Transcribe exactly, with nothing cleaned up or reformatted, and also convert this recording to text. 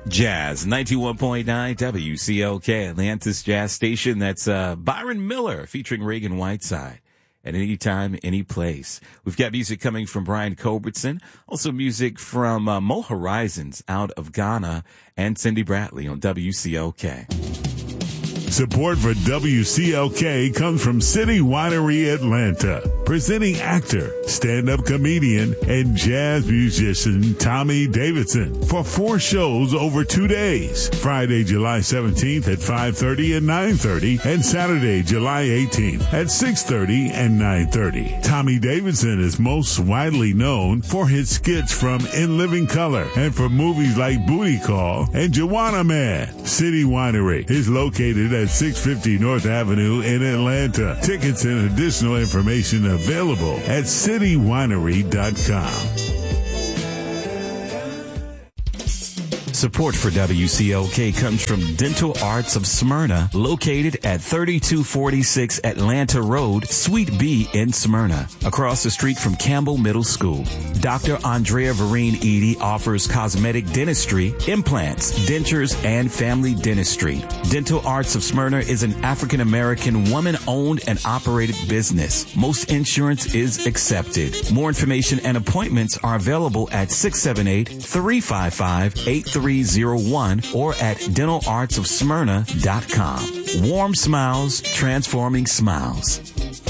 Jazz, ninety-one point nine W C L K, Atlantis Jazz Station. That's uh, Byron Miller featuring Reagan Whiteside. At any time, any place. We've got music coming from Brian Culbertson. Also music from uh, Mo Horizons out of Ghana and Cindy Bradley on W C L K. Support for W C L K comes from City Winery Atlanta, presenting actor, stand-up comedian, and jazz musician Tommy Davidson for four shows over two days. Friday, July seventeenth at five thirty and nine thirty, and Saturday, July eighteenth at six thirty and nine thirty. Tommy Davidson is most widely known for his skits from In Living Color and for movies like Booty Call and Joanna Man. City Winery is located at six fifty North Avenue in Atlanta. Tickets and additional information available at city winery dot com. Support for W C L K comes from Dental Arts of Smyrna, located at thirty-two forty-six Atlanta Road, Suite B in Smyrna, across the street from Campbell Middle School. Doctor Andrea Vereen Edie offers cosmetic dentistry, implants, dentures, and family dentistry. Dental Arts of Smyrna is an African-American woman-owned and operated business. Most insurance is accepted. More information and appointments are available at six seven eight, three five five, eight three zero one or at dental arts of smyrna dot com. Warm smiles, transforming smiles.